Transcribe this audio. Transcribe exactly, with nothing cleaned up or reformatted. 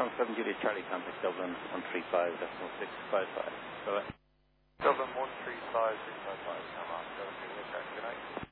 Ground seven Juliet Charlie, contact Dublin one three five decimal six five five. Bye-bye. Dublin one three five six five five, come on, Dublin Juliet Charlie, good night.